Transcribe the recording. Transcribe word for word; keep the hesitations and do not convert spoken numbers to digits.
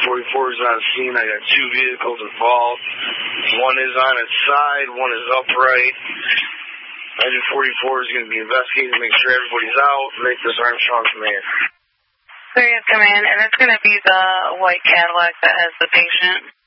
forty-four is on scene. I got two vehicles involved. One is on its side, one is upright. Engine forty-four is going to be investigating to make sure everybody's out. Make this Armstrong Command. Serious Command, and it's going to be the white Cadillac that has the patient.